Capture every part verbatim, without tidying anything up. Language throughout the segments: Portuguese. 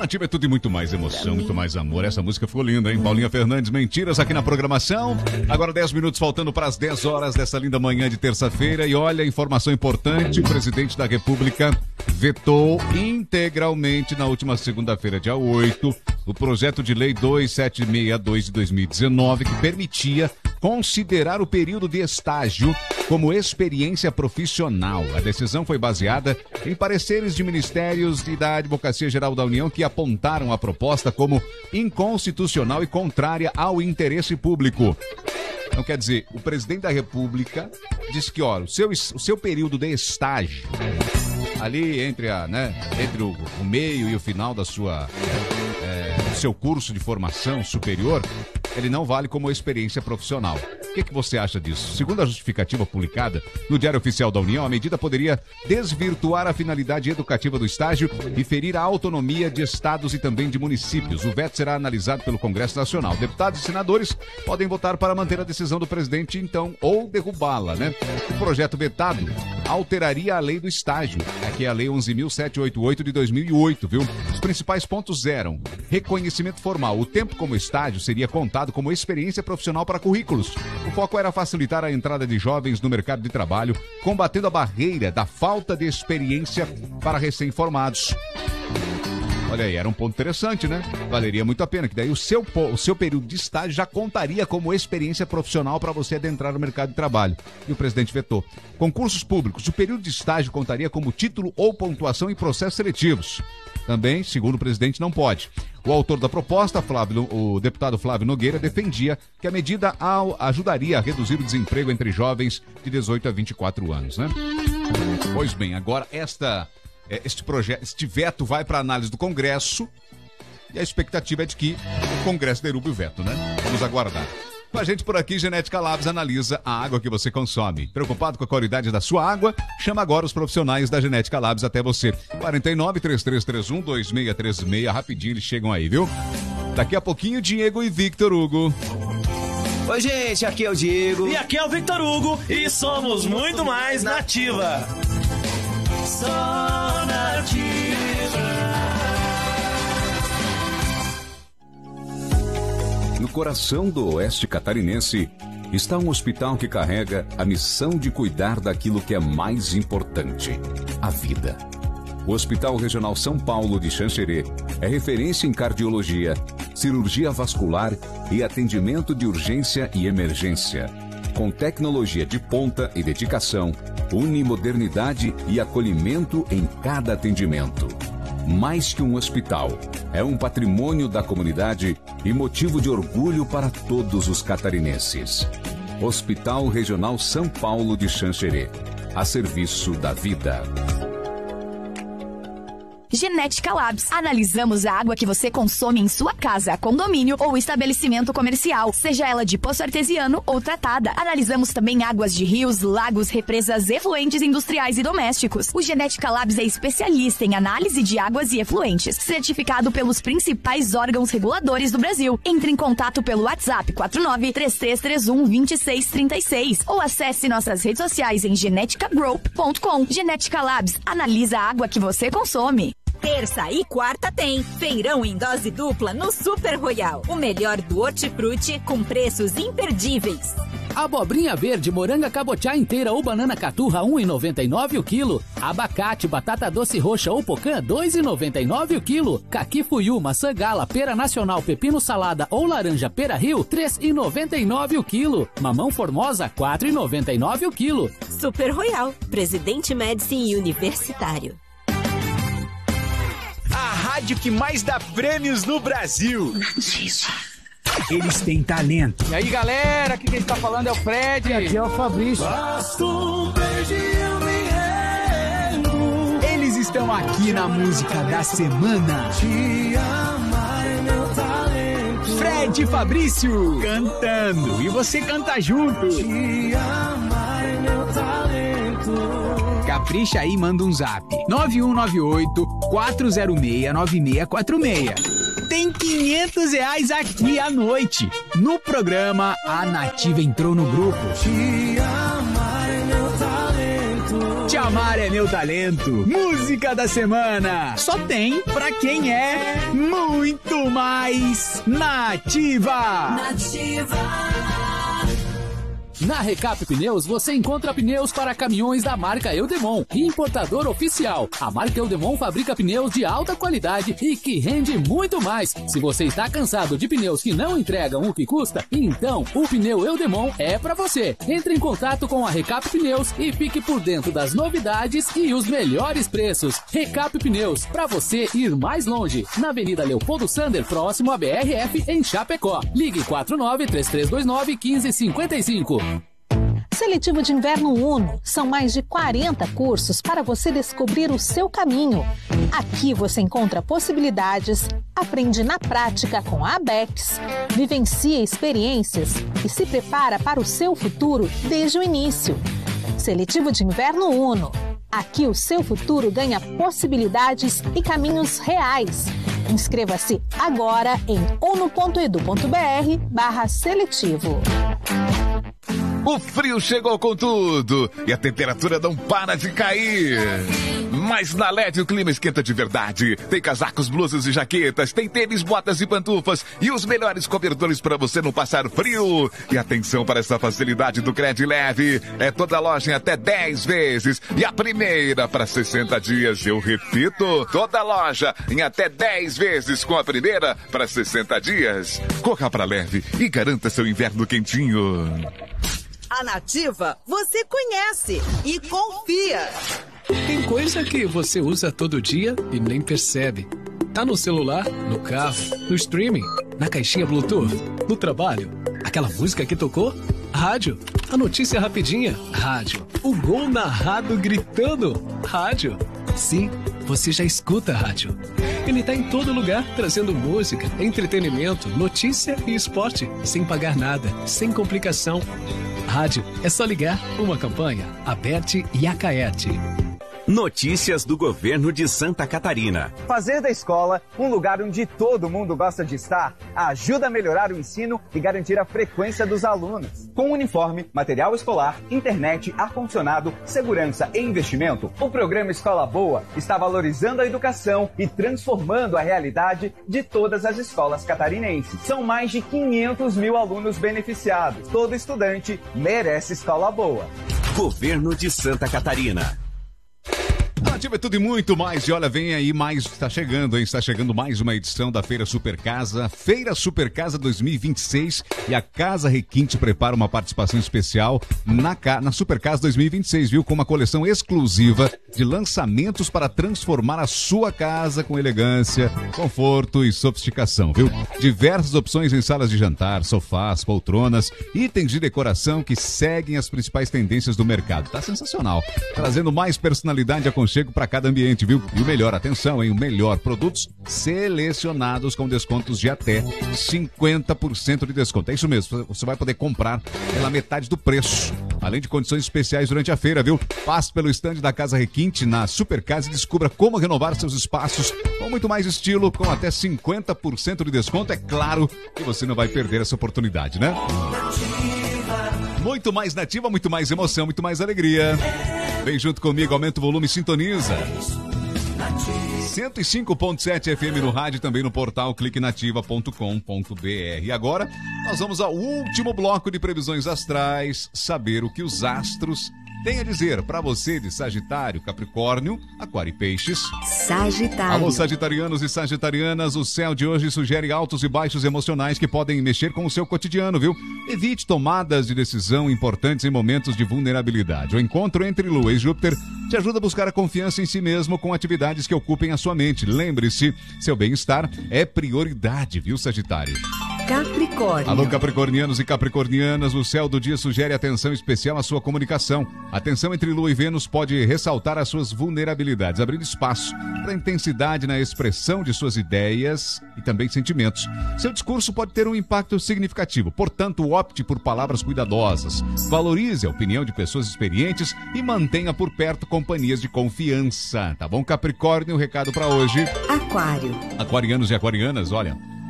Nativa é tudo e muito mais emoção, muito mais amor. Essa música ficou linda, hein? Paulinha Fernandes, Mentiras, aqui na programação. Agora dez minutos faltando para as dez horas dessa linda manhã de terça-feira. E olha, informação importante, o presidente da República vetou integralmente na última segunda-feira, dia oito, o projeto de lei duzentos e setenta e dois de dois mil e dezenove, que permitia considerar o período de estágio como experiência profissional. A decisão foi baseada em pareceres de ministérios e da Advocacia Geral da União que apontaram a proposta como inconstitucional e contrária ao interesse público. Então, quer dizer, o presidente da República disse que, olha, o seu, o seu período de estágio, ali entre, a, né, entre o, o meio e o final da sua, é, do seu curso de formação superior, ele não vale como experiência profissional. O que, que você acha disso? Segundo a justificativa publicada no Diário Oficial da União, a medida poderia desvirtuar a finalidade educativa do estágio e ferir a autonomia de estados e também de municípios. O veto será analisado pelo Congresso Nacional. Deputados e senadores podem votar para manter a decisão do presidente, então, ou derrubá-la, né? O projeto vetado alteraria a lei do estágio, aqui é a lei onze mil setecentos e oitenta e oito de dois mil e oito, viu? Os principais pontos eram: reconhecimento formal. O tempo como estágio seria contado como experiência profissional para currículos. O foco era facilitar a entrada de jovens no mercado de trabalho, combatendo a barreira da falta de experiência para recém-formados. Olha aí, era um ponto interessante, né? Valeria muito a pena, que daí o seu, o seu período de estágio já contaria como experiência profissional para você adentrar no mercado de trabalho. E o presidente vetou. Concursos públicos, o período de estágio contaria como título ou pontuação em processos seletivos. Também, segundo o presidente, não pode. O autor da proposta, Flávio, o deputado Flávio Nogueira, defendia que a medida ajudaria a reduzir o desemprego entre jovens de dezoito a vinte e quatro anos, né? Pois bem, agora esta... Este projeto, este veto vai para análise do Congresso e a expectativa é de que o Congresso derrube o veto, né? Vamos aguardar. Com a gente por aqui, Genética Labs analisa a água que você consome. Preocupado com a qualidade da sua água? Chama agora os profissionais da Genética Labs até você. quarenta e nove, três três três um, dois seis três seis. Rapidinho eles chegam aí, viu? Daqui a pouquinho, Diego e Victor Hugo. Oi, gente, aqui é o Diego. E aqui é o Victor Hugo. E somos muito mais Nativa. Só Nativa. No coração do oeste catarinense está um hospital que carrega a missão de cuidar daquilo que é mais importante: a vida. O Hospital Regional São Paulo de Xanxerê é referência em cardiologia, cirurgia vascular e atendimento de urgência e emergência. Com tecnologia de ponta e dedicação, une modernidade e acolhimento em cada atendimento. Mais que um hospital, é um patrimônio da comunidade e motivo de orgulho para todos os catarinenses. Hospital Regional São Paulo de Xanxerê, a serviço da vida. Genética Labs. Analisamos a água que você consome em sua casa, condomínio ou estabelecimento comercial, seja ela de poço artesiano ou tratada. Analisamos também águas de rios, lagos, represas, efluentes industriais e domésticos. O Genética Labs é especialista em análise de águas e efluentes, certificado pelos principais órgãos reguladores do Brasil. Entre em contato pelo WhatsApp quatro nove, três três três um, dois seis três seis ou acesse nossas redes sociais em genetica group ponto com. Genética Labs. Analisa a água que você consome. Terça e quarta tem feirão em dose dupla no Super Royal. O melhor do hortifruti com preços imperdíveis. Abobrinha verde, moranga cabotiá inteira ou banana caturra um real e noventa e nove o quilo. Abacate, batata doce roxa ou pocã dois reais e noventa e nove o quilo. Caqui fuiu, maçã gala, pera nacional, pepino salada ou laranja pera rio três reais e noventa e nove o quilo. Mamão formosa quatro reais e noventa e nove o quilo. Super Royal, Presidente Médici e Universitário. A rádio que mais dá prêmios no Brasil. Nativa. Eles têm talento. E aí, galera, aqui quem está falando é o Fred. E aqui é o Fabrício. Eles estão aqui na música da semana. Fred e Fabrício cantando. E você canta junto. Capricha aí, manda um zap. nove um nove oito, quatro zero seis, nove seis quatro seis. Tem quinhentos reais aqui à noite. No programa, a Nativa entrou no grupo. Te amar, meu talento. Te amar é meu talento. Música da semana. Só tem pra quem é muito mais nativa. Nativa. Na Recap Pneus você encontra pneus para caminhões da marca Eudemon, importador oficial. A marca Eudemon fabrica pneus de alta qualidade e que rende muito mais. Se você está cansado de pneus que não entregam o que custa, então o pneu Eudemon é para você. Entre em contato com a Recap Pneus e fique por dentro das novidades e os melhores preços. Recap Pneus, para você ir mais longe. Na Avenida Leopoldo Sander, próximo à B R F, em Chapecó. Ligue quatro nove três três dois nove um cinco cinco cinco. Seletivo de Inverno Uno. São mais de quarenta cursos para você descobrir o seu caminho. Aqui você encontra possibilidades, aprende na prática com a Abex, vivencia experiências e se prepara para o seu futuro desde o início. Seletivo de Inverno Uno. Aqui o seu futuro ganha possibilidades e caminhos reais. Inscreva-se agora em uno.edu.br barra seletivo. O frio chegou com tudo e a temperatura não para de cair. Mas na L E D o clima esquenta de verdade. Tem casacos, blusas e jaquetas, tem tênis, botas e pantufas e os melhores cobertores para você não passar frio. E atenção para essa facilidade do Cred Leve. É toda loja em até dez vezes e a primeira para sessenta dias. Eu repito, toda loja em até dez vezes com a primeira para sessenta dias. Corra para Leve e garanta seu inverno quentinho. A Nativa você conhece e confia. Tem coisa que você usa todo dia e nem percebe. Tá no celular, no carro, no streaming, na caixinha Bluetooth, no trabalho. Aquela música que tocou? Rádio. A notícia rapidinha? Rádio. O gol narrado gritando? Rádio. Sim, você já escuta a rádio. Ele tá em todo lugar, trazendo música, entretenimento, notícia e esporte, sem pagar nada, sem complicação. Rádio, é só ligar. Uma campanha, Aberte e Acaerte. Notícias do governo de Santa Catarina. Fazer da escola um lugar onde todo mundo gosta de estar ajuda a melhorar o ensino e garantir a frequência dos alunos. Com uniforme, material escolar, internet, ar-condicionado, segurança e investimento, o programa Escola Boa está valorizando a educação e transformando a realidade de todas as escolas catarinenses. São mais de quinhentos mil alunos beneficiados. Todo estudante merece escola boa. Governo de Santa Catarina. Nativa é tudo e muito mais. E olha, vem aí mais, está chegando, hein? Está chegando mais uma edição da Feira Super Casa. Feira Super Casa dois mil e vinte e seis. E a Casa Requinte prepara uma participação especial na, na Super Casa dois mil e vinte e seis, viu? Com uma coleção exclusiva de lançamentos para transformar a sua casa com elegância, conforto e sofisticação, viu? Diversas opções em salas de jantar, sofás, poltronas, itens de decoração que seguem as principais tendências do mercado. Tá sensacional. Trazendo mais personalidade e aconchego para cada ambiente, viu? E o melhor, atenção, hein? O melhor, produtos selecionados com descontos de até cinquenta por cento de desconto. É isso mesmo, você vai poder comprar pela metade do preço. Além de condições especiais durante a feira, viu? Passe pelo estande da Casa Requinte na Super Casa e descubra como renovar seus espaços com muito mais estilo, com até cinquenta por cento de desconto. É claro que você não vai perder essa oportunidade, né? Muito mais nativa, muito mais emoção, muito mais alegria. Vem junto comigo, aumenta o volume e sintoniza. cento e cinco ponto sete F M no rádio, também no portal clique nativa ponto com ponto b r. E agora, nós vamos ao último bloco de previsões astrais, saber o que os astros têm a dizer para você de Sagitário, Capricórnio, Aquário e Peixes. Sagitário. Alô, sagitarianos e sagitarianas, o céu de hoje sugere altos e baixos emocionais que podem mexer com o seu cotidiano, viu? Evite tomadas de decisão importantes em momentos de vulnerabilidade. O encontro entre Lua e Júpiter te ajuda a buscar a confiança em si mesmo com atividades que ocupem a sua mente. Lembre-se, seu bem-estar é prioridade, viu, Sagitário? Capricórnio. Alô, capricornianos e capricornianas, o céu do dia sugere atenção especial à sua comunicação. A tensão entre Lua e Vênus pode ressaltar as suas vulnerabilidades, abrindo espaço para intensidade na expressão de suas ideias e também sentimentos. Seu discurso pode ter um impacto significativo, portanto, opte por palavras cuidadosas. Valorize a opinião de pessoas experientes e mantenha por perto companhias de confiança. Tá bom, Capricórnio? O recado para hoje. Aquário. Aquarianos e aquarianas, olha...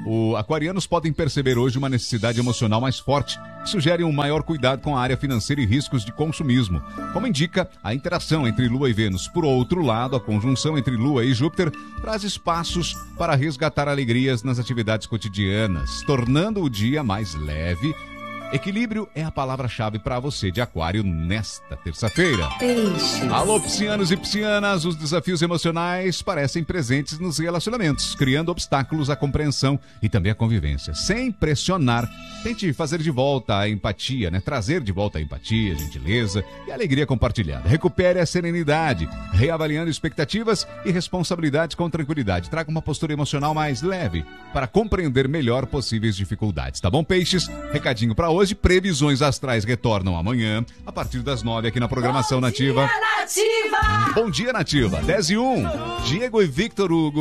Os aquarianos podem perceber hoje uma necessidade emocional mais forte, que sugere um maior cuidado com a área financeira e riscos de consumismo, como indica a interação entre Lua e Vênus. Por outro lado, a conjunção entre Lua e Júpiter traz espaços para resgatar alegrias nas atividades cotidianas, tornando o dia mais leve. Equilíbrio é a palavra-chave para você de Aquário nesta terça-feira. Peixes. Alô, piscianos e piscianas, os desafios emocionais parecem presentes nos relacionamentos, criando obstáculos à compreensão e também à convivência. Sem pressionar, tente fazer de volta a empatia, né? Trazer de volta a empatia, gentileza e alegria compartilhada. Recupere a serenidade, reavaliando expectativas e responsabilidades com tranquilidade. Traga uma postura emocional mais leve para compreender melhor possíveis dificuldades, tá bom, peixes? Recadinho para hoje. Hoje, previsões astrais retornam amanhã, a partir das nove aqui na programação Nativa. Bom dia, Nativa! Bom dia, Nativa. dez e um. Diego e Victor Hugo.